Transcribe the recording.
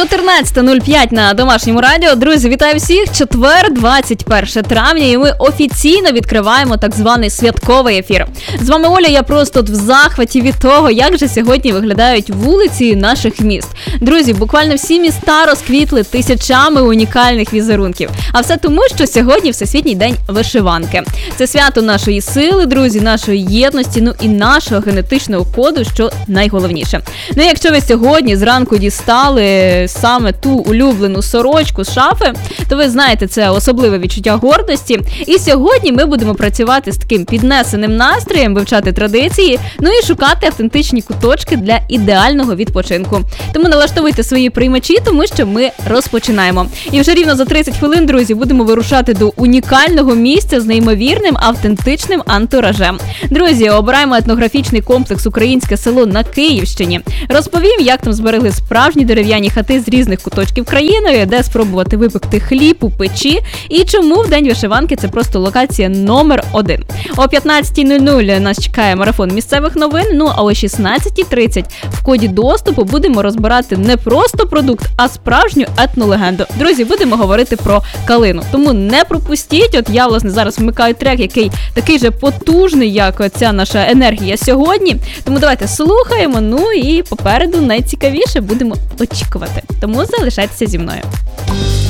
14:05 на Домашньому радіо. Друзі, вітаю всіх! Четвер, 21 травня, і ми офіційно відкриваємо так званий святковий ефір. З вами Оля, я просто в захваті від того, як же сьогодні виглядають вулиці наших міст. Друзі, буквально всі міста розквітли тисячами унікальних візерунків. А все тому, що сьогодні Всесвітній день вишиванки. Це свято нашої сили, друзі, нашої єдності, ну і нашого генетичного коду, що найголовніше. Ну і якщо ви сьогодні зранку дістали саме ту улюблену сорочку з шафи, то ви знаєте, це особливе відчуття гордості. І сьогодні ми будемо працювати з таким піднесеним настроєм, вивчати традиції, ну і шукати автентичні куточки для ідеального відпочинку. Тому налаштовуйте свої приймачі, тому що ми розпочинаємо. І вже рівно за 30 хвилин, друзі, будемо вирушати до унікального місця з неймовірним автентичним антуражем. Друзі, обираємо етнографічний комплекс «Українське село» на Київщині. Розповім, як там зберегли справжні дерев'яні хати з різних куточків країни, де спробувати випекти хліб у печі, і чому в День вишиванки це просто локація номер 1. О 15:00 нас чекає марафон місцевих новин, ну а о 16:30 в коді доступу будемо розбирати не просто продукт, а справжню етнолегенду. Друзі, будемо говорити про калину, тому не пропустіть. От я, власне, зараз вмикаю трек, який такий же потужний, як ця наша енергія сьогодні. Тому давайте слухаємо, ну і попереду найцікавіше будемо очікувати. Тому залишайтеся зі мною.